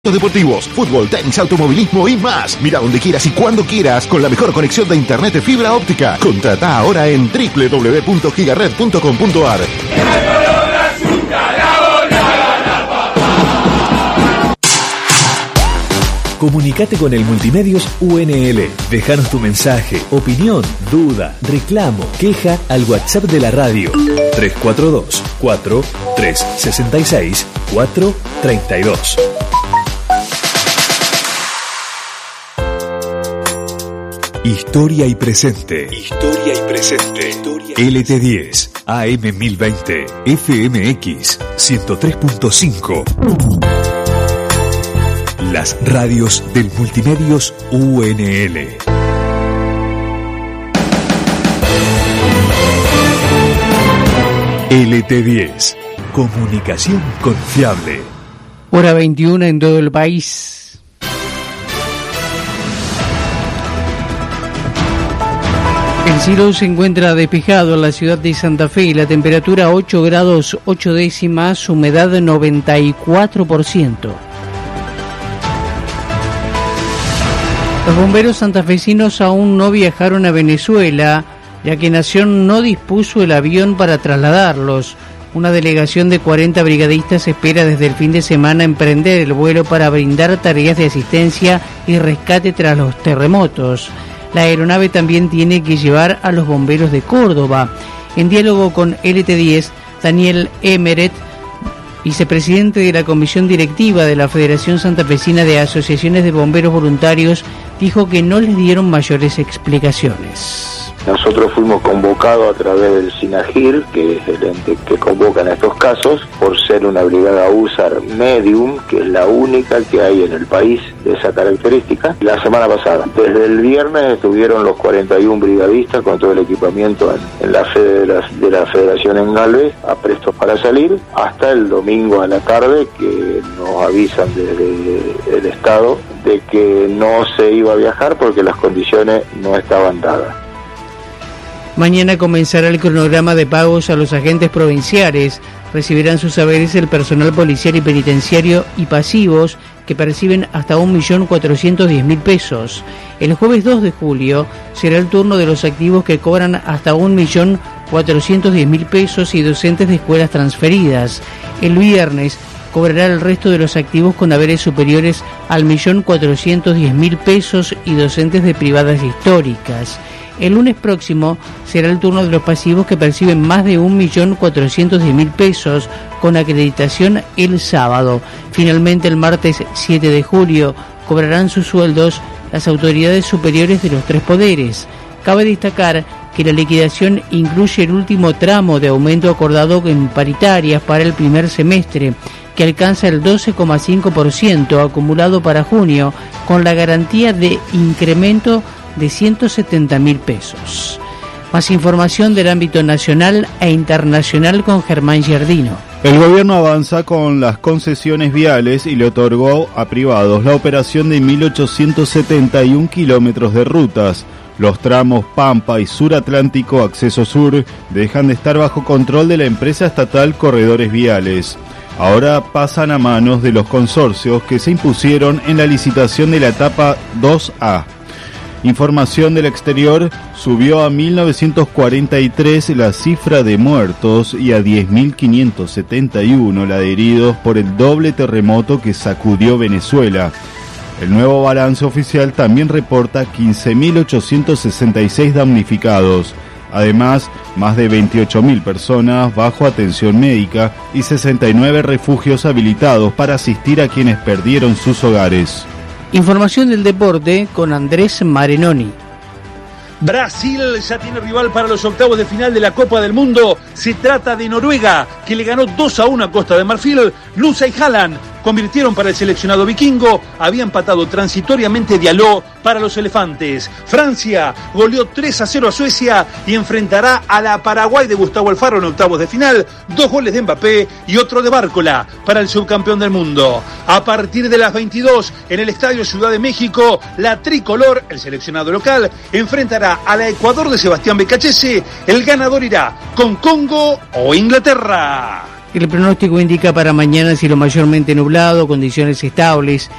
Deportivos, fútbol, tenis, automovilismo y más. Mira donde quieras y cuando quieras con la mejor conexión de internet de fibra óptica. Contrata ahora en www.gigared.com.ar. Comunicate con el Multimedios UNL. Déjanos tu mensaje, opinión, duda, reclamo, queja al WhatsApp de la radio 342-4366-432. Historia y presente. Historia y presente. LT10, AM 1020, FMX 103.5. Las radios del Multimedios UNL. LT10, comunicación confiable. Hora 21 en todo el país. El cielo se encuentra despejado en la ciudad de Santa Fe. La temperatura 8 grados 8 décimas, humedad 94%. Los bomberos santafesinos aún no viajaron a Venezuela, ya que Nación no dispuso el avión para trasladarlos. Una delegación de 40 brigadistas espera desde el fin de semana emprender el vuelo para brindar tareas de asistencia y rescate tras los terremotos. La aeronave también tiene que llevar a los bomberos de Córdoba. En diálogo con LT10, Daniel Emeret, vicepresidente de la Comisión Directiva de la Federación Santafesina de Asociaciones de Bomberos Voluntarios, dijo que no les dieron mayores explicaciones. Nosotros fuimos convocados a través del SINAGIR, que es el ente que convoca en estos casos, por ser una brigada USAR medium, que es la única que hay en el país de esa característica. La semana pasada, desde el viernes estuvieron los 41 brigadistas con todo el equipamiento en la sede de la Federación en Galvez, a prestos para salir, hasta el domingo a la tarde, que nos avisan desde el Estado de que no se iba a viajar porque las condiciones no estaban dadas. Mañana comenzará el cronograma de pagos a los agentes provinciales. Recibirán sus saberes el personal policial y penitenciario y pasivos que perciben hasta 1.410.000 pesos. El jueves 2 de julio será el turno de los activos que cobran hasta 1.410.000 pesos y docentes de escuelas transferidas. El viernes cobrará el resto de los activos con haberes superiores al 1.410.000 pesos y docentes de privadas históricas. El lunes próximo será el turno de los pasivos que perciben más de 1.410.000 pesos con acreditación el sábado. Finalmente, el martes 7 de julio cobrarán sus sueldos las autoridades superiores de los tres poderes. Cabe destacar que la liquidación incluye el último tramo de aumento acordado en paritarias para el primer semestre, que alcanza el 12,5% acumulado para junio, con la garantía de incremento de 170.000 pesos. Más información del ámbito nacional e internacional con Germán Giardino. El gobierno avanza con las concesiones viales y le otorgó a privados la operación de 1.871 kilómetros de rutas. Los tramos Pampa y Sur Atlántico Acceso Sur dejan de estar bajo control de la empresa estatal Corredores Viales. Ahora pasan a manos de los consorcios que se impusieron en la licitación de la etapa 2A. Información del exterior: subió a 1.943 la cifra de muertos y a 10.571 la de heridos por el doble terremoto que sacudió Venezuela. El nuevo balance oficial también reporta 15.866 damnificados. Además, más de 28.000 personas bajo atención médica y 69 refugios habilitados para asistir a quienes perdieron sus hogares. Información del deporte con Andrés Marenoni. Brasil ya tiene rival para los octavos de final de la Copa del Mundo. Se trata de Noruega, que le ganó 2-1 a Costa de Marfil. Lusa y Haaland convirtieron para el seleccionado vikingo. Había empatado transitoriamente Diallo para los elefantes. Francia goleó 3-0 a Suecia y enfrentará a la Paraguay de Gustavo Alfaro en octavos de final. 2 goles de Mbappé y otro de Bárcola para el subcampeón del mundo. A partir de las 22 en el Estadio Ciudad de México, la tricolor, el seleccionado local, enfrentará a la Ecuador de Sebastián Becachese. El ganador irá con Congo o Inglaterra. El pronóstico indica para mañana cielo mayormente nublado, condiciones estables.